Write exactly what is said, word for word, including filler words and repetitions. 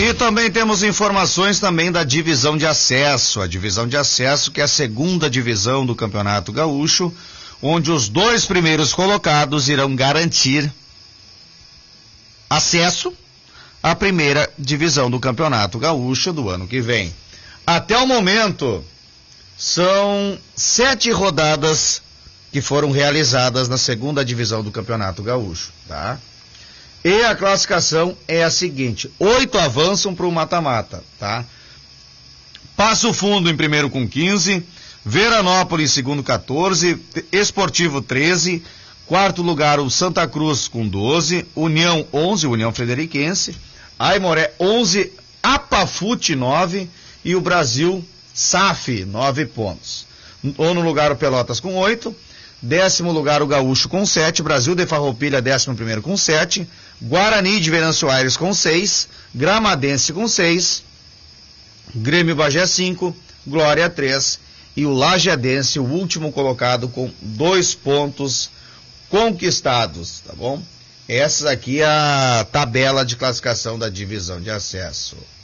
E também temos informações também da divisão de acesso, a divisão de acesso que é a segunda divisão do Campeonato Gaúcho, onde os dois primeiros colocados irão garantir acesso à primeira divisão do Campeonato Gaúcho do ano que vem. Até o momento, são sete rodadas que foram realizadas na segunda divisão do Campeonato Gaúcho, tá? E a classificação é a seguinte: oito avançam para o mata-mata, tá? Passo Fundo em primeiro com quinze, Veranópolis em segundo quatorze, Esportivo treze, quarto lugar o Santa Cruz com doze, União onze, União Frederiquense, Aimoré onze, Apafute nove e o Brasil S A F nove pontos. Nono lugar o Pelotas com oito, décimo lugar o Gaúcho com sete, Brasil de Farroupilha décimo primeiro com sete, Guarani de Venâncio Aires com seis, Gramadense com seis, Grêmio Bagé cinco, Glória três e o Lajeadense, o último colocado, com dois pontos conquistados, tá bom? Essa aqui é a tabela de classificação da divisão de acesso.